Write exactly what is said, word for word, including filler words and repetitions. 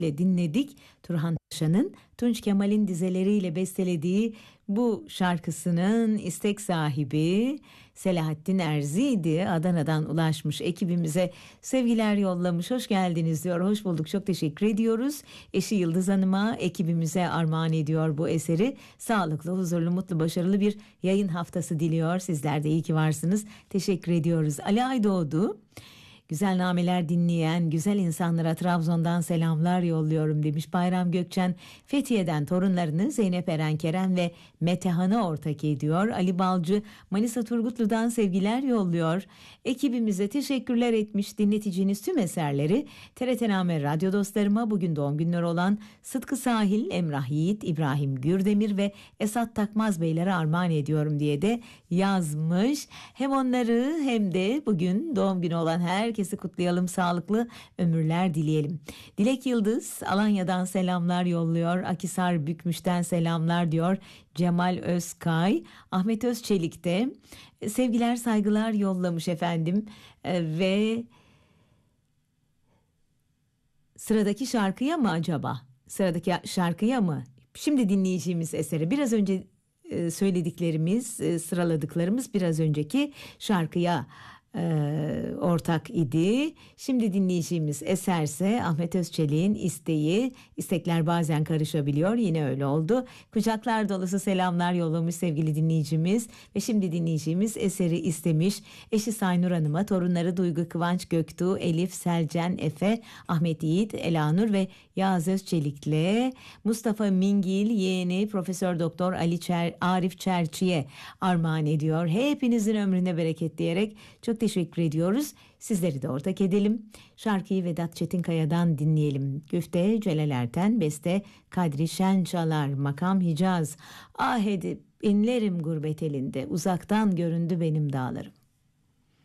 ile dinledik. Turhan Taşan'ın Tunç Kemal'in dizeleriyle bestelediği bu şarkısının istek sahibi Selahattin Erzi'ydi. Adana'dan ulaşmış, ekibimize sevgiler yollamış. Hoş geldiniz diyor. Hoş bulduk. Çok teşekkür ediyoruz. Eşi Yıldız Hanım'a, ekibimize armağan ediyor bu eseri. Sağlıklı, huzurlu, mutlu, başarılı bir yayın haftası diliyor. Sizler de iyi ki varsınız. Teşekkür ediyoruz. Ali Aydoğdu. Güzel nameler dinleyen güzel insanlara Trabzon'dan selamlar yolluyorum demiş. Bayram Gökçen Fethiye'den torunlarını Zeynep Eren Kerem ve Metehan'a ortak ediyor. Ali Balcı Manisa Turgutlu'dan sevgiler yolluyor. Ekibimize teşekkürler etmiş. Dinleticiniz tüm eserleri T R T Name radyo dostlarıma bugün doğum günleri olan Sıtkı Sahil, Emrah Yiğit, İbrahim Gürdemir ve Esat Takmaz beylere armağan ediyorum diye de yazmış. Hem onları hem de bugün doğum günü olan herkese Herkesi kutlayalım, sağlıklı ömürler dileyelim. Dilek Yıldız Alanya'dan selamlar yolluyor. Akhisar Bükmüş'ten selamlar diyor Cemal Özkay. Ahmet Özçelik de sevgiler saygılar yollamış efendim. Ee, ve sıradaki şarkıya mı acaba? Sıradaki şarkıya mı? Şimdi dinleyeceğimiz eseri biraz önce e, söylediklerimiz, e, sıraladıklarımız biraz önceki şarkıya Ee, ortak idi. Şimdi dinleyeceğimiz eserse Ahmet Özçelik'in isteği. İstekler bazen karışabiliyor. Yine öyle oldu. Kucaklar dolusu selamlar yollamış sevgili dinleyicimiz ve şimdi dinleyeceğimiz eseri istemiş. Eşi Saynur Hanım'a, torunları Duygu Kıvanç Göktuğ, Elif, Selcen, Efe, Ahmet Yiğit, Elanur ve Yağız Özçelik'le Mustafa Mingil yeğeni Profesör Doktor Ali Çer, Arif Çerçi'ye armağan ediyor. Hepinizin ömrüne bereket diyerek çok teşekkür ediyoruz. Sizleri de ortak edelim. Şarkıyı Vedat Çetinkaya'dan dinleyelim. Güfte Celal Erten, beste Kadri Şençalar, makam Hicaz. Ah edip inlerim gurbet elinde, uzaktan göründü benim dağlarım.